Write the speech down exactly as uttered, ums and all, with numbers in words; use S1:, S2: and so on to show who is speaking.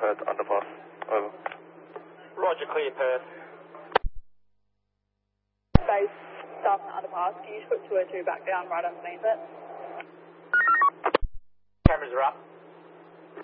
S1: Perth underpass. Over.
S2: Roger, clear Perth.
S3: Base, staff in the underpass, can you just put two oh two back down right underneath it?
S2: Cameras are up.